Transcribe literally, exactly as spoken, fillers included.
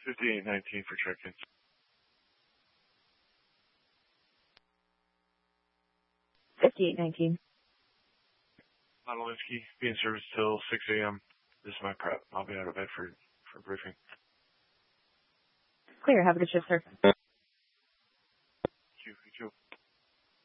fifty-eight nineteen for check-in. fifty-eight nineteen. Modelinsky, be in service till six a.m. This is my prep. I'll be out of bed for, for briefing. Clear. Have a good shift, sir.